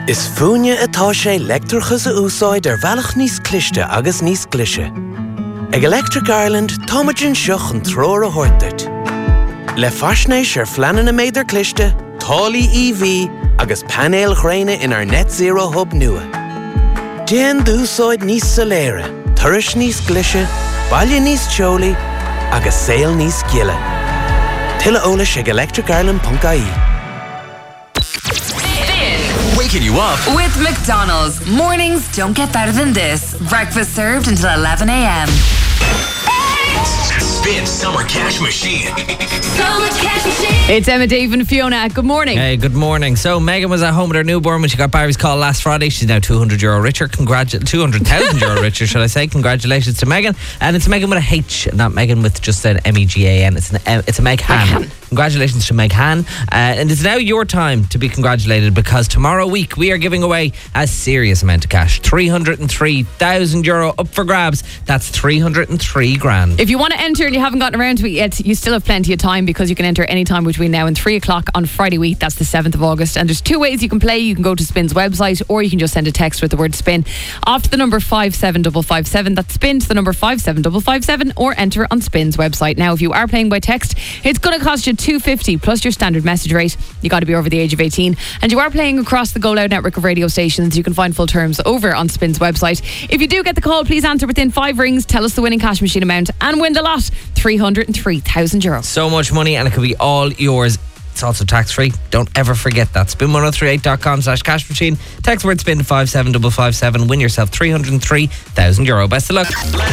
Is fúine atá sé leictreachas a úsáid bhealach níos cliste agus níos glise. Ag Electric Ireland, táimeann seach an tróir a thuirteart. Le faisnéis fleanan na méidir cliste, tálaí EV agus panéal ghréine in our net zero hub nua. Déan d'úsáid níos soléire, turais níos glise, baile níos teolaí agus saol níos giile. Tuilleadh eolais ag electricireland.ie. Waking you up with McDonald's. Mornings don't get better than this. Breakfast served until 11 a.m. Spin Summer Cash Machine. Summer Cash Machine. It's Emma, Dave and Fiona. Good morning. Hey, good morning. So Megan was at home with her newborn when she got Barry's call last Friday. She's now €200 richer. 200,000 euro richer, should I say. Congratulations to Megan. And it's Megan with a H, not Megan with just an MEGAN. It's a Meg Han. Congratulations to Meg Han. And it's now your time to be congratulated, because tomorrow week we are giving away a serious amount of cash. €303,000 up for grabs. That's 303 grand. If you want to enter and you haven't gotten around to it yet, you still have plenty of time, because you can enter any time between now and 3 o'clock on Friday week. That's the 7th of August. And there's two ways you can play. You can go to Spin's website, or you can just send a text with the word spin off to the number 57557. That's spin to the number 57557, or enter on Spin's website. Now, if you are playing by text, it's going to cost you $2.50 plus your standard message rate. You got to be over the age of 18, and you are playing across the Go Loud network of radio stations. You can find full terms over on Spin's website. If you do get the call, please answer within 5 rings. Tell us the winning cash machine amount and win the lot, €303,000. So much money, and it could be all yours. It's also tax-free. Don't ever forget that. Spin1038.com/cash machine. Text word spin to 57557. Win yourself €303,000. Best of luck.